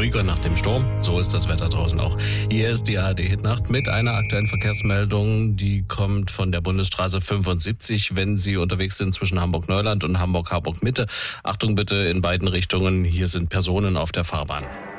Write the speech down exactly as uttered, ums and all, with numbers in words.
ruhiger nach dem Sturm. So ist das Wetter draußen auch. Hier ist die A R D-Hitnacht mit einer aktuellen Verkehrsmeldung. Die kommt von der Bundesstraße fünfundsiebzig, wenn Sie unterwegs sind zwischen Hamburg-Neuland und Hamburg-Harburg-Mitte. Achtung bitte in beiden Richtungen, hier sind Personen auf der Fahrbahn.